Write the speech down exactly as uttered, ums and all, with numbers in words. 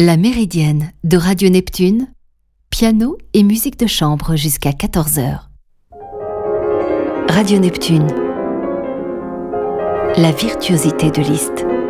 La Méridienne de Radio Neptune, piano et musique de chambre jusqu'à quatorze heures. Radio Neptune, la virtuosité de Liszt.